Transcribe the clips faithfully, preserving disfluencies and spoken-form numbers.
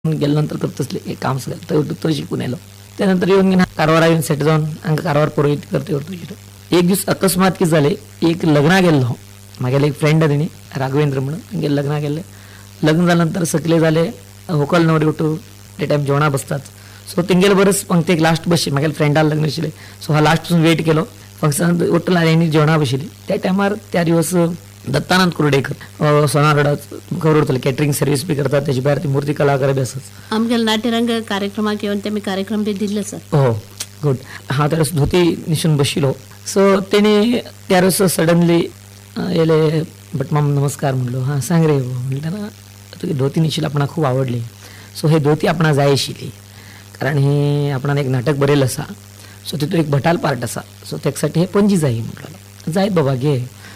गेल्या नंतर करत असले एक काम सगळं तर तो शिकून आलो. त्यानंतर येऊन मी कारवार येऊन सेट जाऊन हांगा कारवार पुरोहित करते होतो. एक दिवस अकस्मात कितें जालें, एक लग्ना गेल्लो म्हागेलो एक फ्रेंड तेणी राघवेंद्र म्हणून तेंगे लग्ना गेल्ले. लग्न जाल्या नंतर सकले जाले व्हंकल न्हवरी उठून ते टायम जेवणा बसतात. सो तेंगेले बरस पंक्तीक लास्ट बसची म्हागेल्या फ्रेंडान लग्न आशिल्लें. सो हा लास्ट पसून वेट केलो. फंक्शन उठला आनी जेवणा बशिल्ली. त्या टायमार त्या दिवस दत्तानंद कुर्डेकर सोनारडा खबर उरतले कॅटरिंग सर्वीस बी करतात. तेजे भायर ती मूर्ती कलाकार बी आसात. आमगेले नाट्यरंग कार्यक्रमाक येवन तेमी कार्यक्रम बी दिल्ले सर. हो गुड. हांव त्या दिवस धोती न्हिसून बशिल्लो. सो तेणी त्या दिवस सडनली येले भटमाम नमस्कार म्हणलो. हां सांग रे म्हणटना तुगे धोती न्हिशिल्ली आपणाक खूब आवडली. सो हे धोती आपणाक जाय आशिल्ली कारण हे आपणान एक नाटक बरयल्लें आसा. सो तितून एक भटाल पार्ट आसा. सो तेका साठी हे पणजी जाय म्हणलो. जायत बाबा घे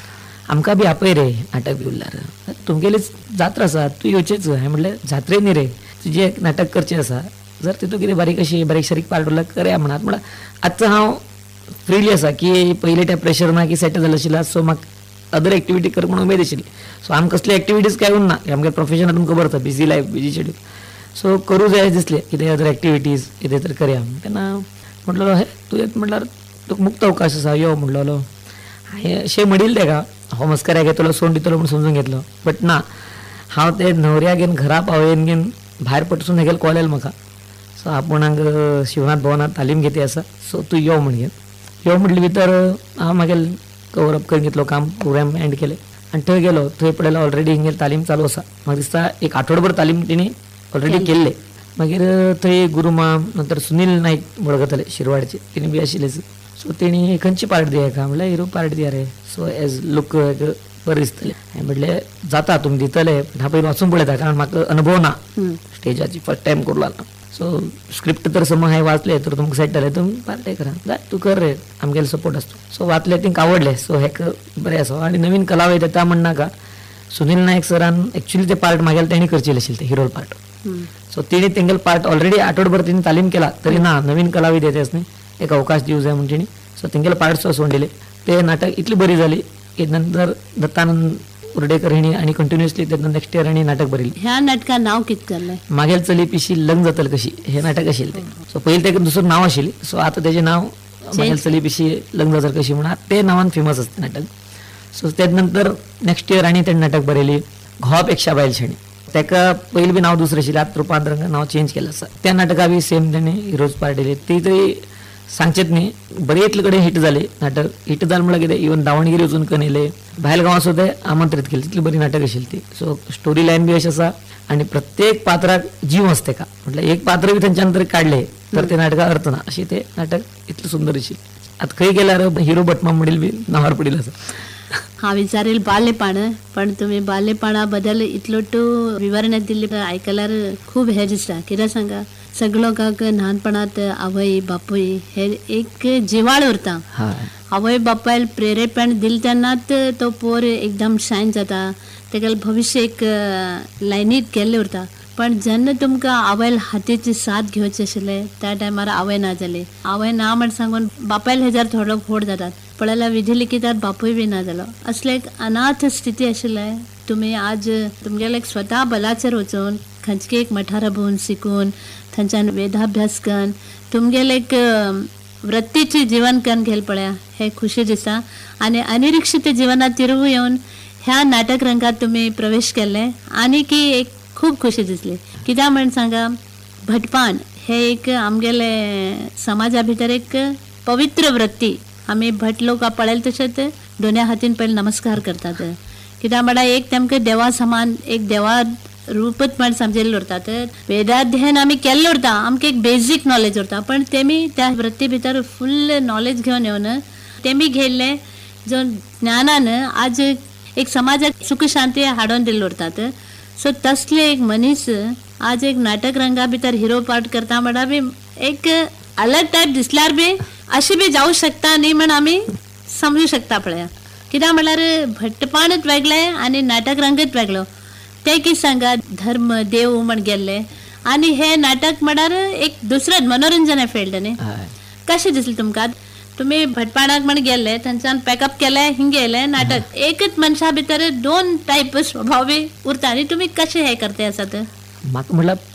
आमकां बी आपय रे नाटक बी उरल्यार तुमगेली जात्रा आसा तूं येवचेच. हांवें म्हणलें जात्रे न्ही रे तुजें एक नाटक करचें आसा. जर तितून कितें बारीक अशी बारीक सारीक पार्ट उरल्यार करया म्हणत म्हळ्यार आतां हांव फ्रीली आसा की पयलीं त्या प्रेशर ना की सेटल जाल्लो आशिल्लो. सो म्हाका अदर एक्टिविटी कर म्हणून उमेद आशिल्ली. सो आमकां कसली एक्टिविटीज काय उरना. आमगे प्रोफेशन तुमकां खबर आसा busy life busy schedule. So करूं जाय दिसलें कितें अदर एक्टिविटीज कितें तर करया. तेन्ना म्हटलो हे तूं येत म्हटल्यार तुका मुक्त अवकाश आसा यो म्हणलेलो. हांवें अशें म्हणिल्लें तेका हो मस्कऱ्याक येतलो सोंड दितलो म्हणून समजून घेतलो. बट ना हांव ते न्हवऱ्याक घेवन घरा पावयन घेवन भायर पटसून हेगेले कॉल आयलो म्हाका. सो आपुणाक शिवनाथ भवनात तालीम घेती आसा. सो तूं यो म्हणगेन यो म्हटले भितर हांव मागीर कवर अप करून घेतलो काम प्रोग्राम एंड केले आनी थंय गेलो. थंय पळयलो ऑलरेडी हिंगेर तालीम चालू आसा. म्हाका दिसता एक आठवडोभर तालीम तेणी ऑलरेडी केल्ले. मागीर थंय गुरुमाम नंतर सुनील नायक वळखतले शिरवाडचे तेणी बी आशिल्लेच. सो तेणी खंयची पार्ट दिया का म्हणल्यार हिरो पार्ट दिया रे. सो एज लूक बरें दिसतलें. हांवें म्हणलें जाता तुमी दितले हांव पयलीं वाचून पळयता कारण म्हाका अनुभव ना स्टेजाची फर्स्ट टायम करूं ना. सो स्क्रिप्ट तर समज हांवें वाचले तर तुमकां सेट जालें तुमी पार्ट करा जाय तूं कर रे आमगेलो सपोर्ट आसता. सो वाचलें तांकां आवडलें. सो हेका बरें आसा. आनी नवीन कलावय येता म्हणनाका सुनील नायक सरान एक्चुअली ते पार्ट म्हागेले तेणी करचेले आशिल्ले ते हिरो पार्ट. सो तेणी तेंगेलो पार्ट ऑलरेडी आठवडभर तेणी तालीम केला तरी ना नवीन कलावय येतेच न्ही एक अवकाश दिवं जाय म्हण तेणी. सो तेंगेलो पार्ट वचून दिले. ते नाटक इतली बरी जाली की नंतर दत्तानंद कुर्डेकर हेणी आनी कंटिन्युअसली तेन्ना नेक्स्ट इयर आनी नाटक बरयलें. ह्या नाटकान नांव कितें जाल्लें? मागेल चली पिशी लग्न जातल कशी हे नाटक आशिल्लें तें. सो पयलीं तेका दुसरें नांव आशिल्लें. सो आतां तेजें नांव मागेल चली पिशी लग्न जातल कशी म्हणून ते नांवान फेमस आसता नाटक. सो तेज नंतर नेक्स्ट इयर आनी तेणें नाटक बरयली घोवापेक्षा बायल शेणी. तेका पयलीं बी नांव दुसरें आशिल्लें आतां रुपांतरांक नांव चेंज केलें आसा. त्या नाटका बी सेम तेणें हिरोज पार्ट दिली. ती तरी सांगचेत न्ही बरें इतले कडेन हिट जालें नाटक. हिट जालें म्हळ्यार कितें इवन दावणगिरी वचून करून येयलें भायल गांवां सुद्दां आमंत्रीत केलें. तितली बरी नाटक आशिल्ली ती. सो स्टोरी लायन बी अशी आसा आनी प्रत्येक पात्राक जीव आसा तेका. म्हटल्यार एक पात्र बी तेंच्यान तरी काडलें तर ते नाटकाक अर्थ ना अशें तें नाटक इतलें सुंदर आशिल्लें. आतां खंय गेल्यार हिरो भटमाम म्हणील बी नांवार पडिल्लो आसा. हांव विचारील बाल्यपण पण तुमी बाल्यपणा बद्दल इतलो विवरण दिल्ली आयकल्यार खूब हें दिसता. कित्याक सांगा सगळो लोकांक ल्हानपणांत आवय बापूय हे एक जिवाळ उरता. आवय बापायल प्रेरेपण दिलें तेन्नाच तो पोर एकदम शायन जाता. तेगेलें भविश्य एक लायनीत गेल्लें उरता. पण जेन्ना तुमकां आवयल हातीची साथ घेवची आशिल्लें त्या टायमार आवय ना जाली. आवय ना म्हण सांगून बापायल हेजार थोडो फोड जातात. पळयल्यार विधी लिखितात बापूय बी ना जालो. असले एक अनाथ स्थिती आशिल्लें. तुमी आज तुमगेले स्वता बलाचेर वचून खंयचे एक मठार भोवन शिकून थंयच्यान वेदाभ्यास करून तुमगेले एक वृत्तीची जीवन करून घेल पळया हे खुशी दिसता. आनी अनिरीक्षित जिवनात तिरूं येवन ह्या नाटक रंगात तुमी प्रवेश केल्ले आनी की एक खूब खुशी दिसली. कित्याक म्हण सांगा भटपान हे एक आमगेले समाजा भितर एक पवित्र वृत्ती. आमी भट लोक पळयले तशेंच दोनूय हातीन पयलीं नमस्कार करतात. कित्याक म्हळ्यार एक तेमकां देवा समान एक देवा रूपच म्हण समजिल्लो उरतात. वेदाध्ययन आमी केल्लो उरता आमकां एक बेजीक नॉलेज उरता पण तेमी त्या वृत्ती भितर फुल्ल नॉलेज घेवन येवन तेमी घेयल्ले जो ज्ञानान आज एक समाजाक सुख शांती हाडून दिल्लो उरतात. सो तसले एक मनीस आज एक नाटक रंगा भितर हिरो पार्ट करता म्हळ्यार बी एक अलग टायप दिसल्यार बी अशी बी जावं शकता न्ही म्हण आमी समजू शकता पळया. कित्याक म्हळ्यार भट्टपणूच वेगळें आनी नाटक रंगच वेगळो. ते कितें सांगा धर्म देव म्हण गेल्ले आनी हे नाटक म्हळ्यार एक दुसरें मनोरंजन फिल्ड न्ही. कशें दिसलें तुमकां? तुमी भटपाणाक म्हण गेल्ले थंयच्यान पॅकअप केलें हिंगे येयलें नाटक एकच मनशा भितर दोन टायप स्वभाव बी उरता आनी तुमी कशें हें करता आसात? म्हाका म्हळ्यार